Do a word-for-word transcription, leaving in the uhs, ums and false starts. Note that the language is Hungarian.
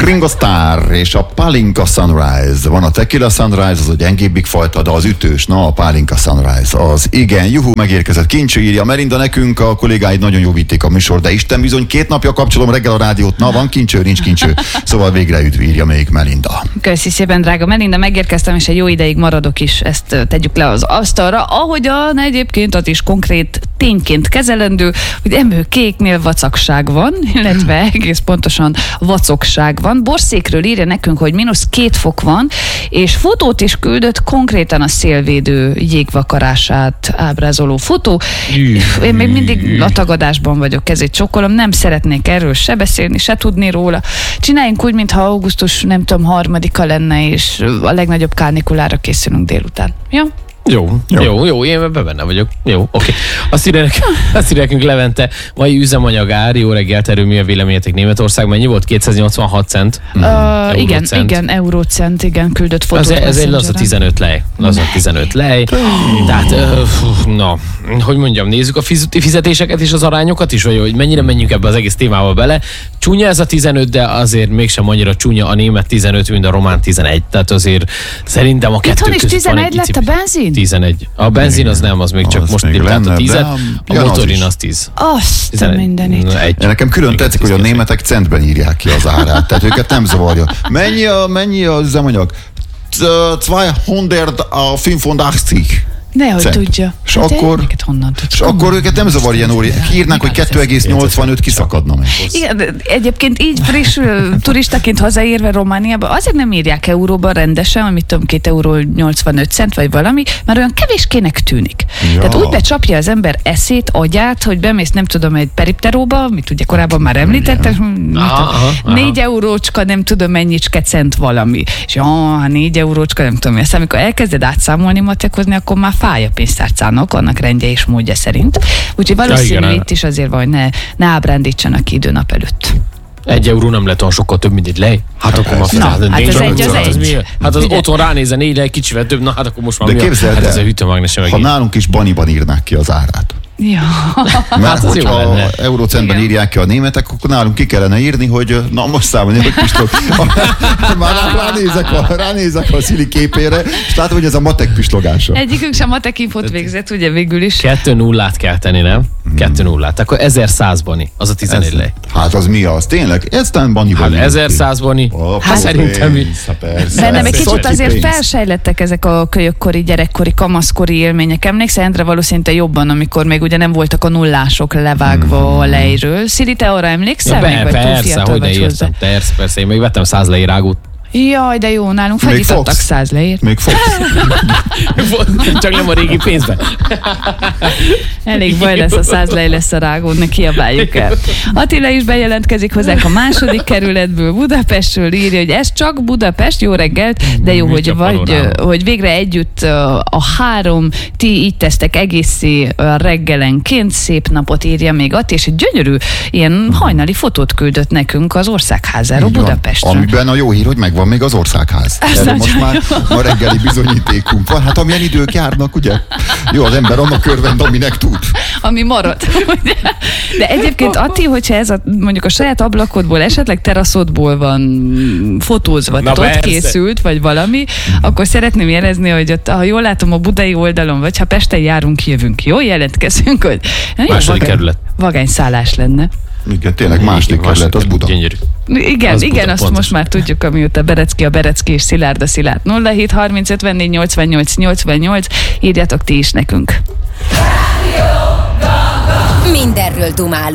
Ringo Starr és a Palinka Sunrise. Van a Tequila Sunrise, az a gyengébbik fajta, de az ütős, na a Palinka Sunrise. Az igen, juhu, megérkezett Kincső, írja Melinda nekünk, a kollégáid nagyon jó vitték a műsor, de Isten bizony két napja kapcsolom reggel a rádiót, na van Kincső, nincs Kincső. Szóval végre üdv, írja még Melinda. Köszi szépen, drága Melinda, megérkeztem, és egy jó ideig maradok is, ezt tegyük le az asztalra, ahogyan egyébként az is konkrét tényként kezelendő, hogy emőkéknél vacakság van, illetve egész pontosan vacokság van. Borszékről írja nekünk, hogy mínusz két fok van, és fotót is küldött, konkrétan a szélvédő jégvakarását ábrázoló fotó. Én még mindig a tagadásban vagyok, kezét csokolom, nem szeretnék erről se beszélni, se tudni róla. Csináljunk úgy, mintha augusztus, nem tudom, harmadika lenne, és a legnagyobb kárnikulára készülünk délután. Ja? Jó, jó, jó, jó, én ebben benne vagyok. Jó, oké. Okay. Azt írja nekünk Levente, mai üzemanyag ár, jó reggelt, erről mi a véleményetek Németország, mennyi volt? kétszáznyolcvanhat cent? Mm. Uh, igen, igen, eurócent, igen, küldött fotót. Ez, ez egy laza tizenöt lej. Laza tizenöt lej. Tehát, uh, na, hogy mondjam, nézzük a fizetéseket és az arányokat is, vagy hogy mennyire menjünk ebbe az egész témába bele. Csúnya ez a tizenöt, de azért mégsem annyira csúnya a német tizenöt, mint a román tizenegy. Tehát azért szerintem a kettő között is tizenegy lett a benzin? tizenegy. A benzin az nem, az még csak az most lett a tízet, a motorin az tíz. Azt a mindenit. Nekem külön tetszik, hogy a németek centben írják ki az árát, tehát őket nem zavarja. Mennyi a, mennyi az üzemanyag? kétszázötvennyolc. Nehogy tudja. És hát akkor, és akkor őket nem zavar ilyen óri. Írnák, hogy kettő egész nyolcvanöt kiszakadna meg. Igen, egyébként így friss turistaként hazaérve Romániába azért nem írják euróban rendesen, amit tudom, két euró nyolcvanöt cent vagy valami, mert olyan kevéskének tűnik. Ja. Tehát úgy becsapja az ember eszét, agyát, hogy bemész, nem tudom, egy peripteróba, amit ugye korábban már említettek, négy eurócska, nem tudom mennyicske cent valami. És ja, négy eurócska, nem tudom, ezt amikor elkezded átszámolni, matekozni, akkor már fáj a pénztárcának, annak rendje és módja szerint. Úgyhogy valószínűleg itt is azért van, hogy ne, ne ábrándítsanak ki időnap előtt. Egy euró nem lett olyan sokkal több, mint egy lej. Hát akkor már na, hát ez egy az egy. egy. Hát az otthon ránézzen négy lej, kicsivel több, na hát akkor most már de képzeld, hát ez a hűtőmágnes meg. Ha nálunk is baniban írnák ki az árát. Ja. Mert hogyha eurócentben írják ki a németek, akkor nálunk ki kellene írni, hogy na most számolni, hogy pislog. Már ránézek a, ránézek a Szili képére, és látom, hogy ez a matek pislogása. Egyikünk sem matek infót végzett, ugye végül is. Kettő nullát kell tenni, nem? Kettő nullát. Akkor ezerszáz bani, az a tizenegy lej. Hát az mi az? Tényleg? Ez nem baniban. Hát ezerszáz bani. Oh, hát szerintem mi? Bennem egy kicsit azért felsejlettek ezek a kölyökkori, gyerekkori, kamaszkori élmények. Emlékszel, Endre, valószínűleg jobban, amikor még ugye nem voltak a nullások levágva hmm. a lejről. Szili, te arra emlékszel? Ja, még, vagy persze, hogy ne értem. Persze, persze, én még vettem száz lejrágút. Jaj, de jó, nálunk felgyítottak száz lejét. Még fogsz. Csak nem a régi pénzben. Elég baj lesz, a száz lej lesz a rágódnak, kiabáljuk el. Attila is bejelentkezik hozzánk a második kerületből, Budapestről, írja, hogy ez csak Budapest, jó reggelt, de jó, hogy, vagy, hogy végre együtt a három, ti így tesztek egészé reggelenként, szép napot, írja még Atti, és egy gyönyörű ilyen hajnali fotót küldött nekünk az Országházáról Budapestről. Amiben a jó hír, hogy megvan még az Országház. Erre most már a reggeli bizonyítékunk van. Hát amilyen idők járnak, ugye? Jó, az ember annak örvend, aminek tud. Ami marad. De egyébként, Atti, hogyha ez a, mondjuk a saját ablakodból, esetleg teraszodból van fotózva, tehát ott készült, vagy valami, akkor szeretném jelezni, hogy ott, ha jól látom, a budai oldalon, vagy ha Pesten járunk, jövünk. Jó, jelentkezünk, hogy második kerület. Vagány szállás lenne. Igen, tényleg második kerület, az Buda. Gyönyörű. Igen, az igen, Buda, azt pontos. most már tudjuk, amióta Berecki a Berecki és Szilárd a Szilárd. nulla hét harminc ötvennégy nyolcvannyolc nyolcvannyolc, írjatok ti is nekünk. Mindenről dumálunk.